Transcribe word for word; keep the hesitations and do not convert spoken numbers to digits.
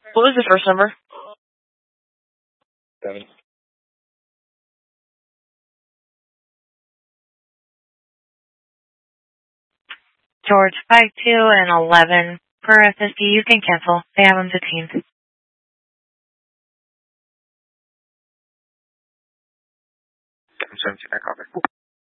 What was the first number? Seven. George, five two and eleven. Per F S D, you can cancel. They have them detained. seven seventeen, I copy.